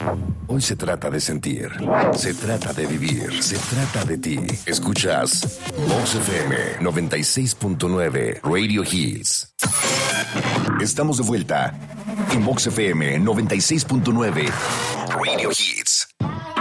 Hoy se trata de sentir, se trata de vivir, se trata de ti. Escuchas Vox FM 96.9 Radio Hits. Estamos de vuelta en Vox FM 96.9 Radio Hits.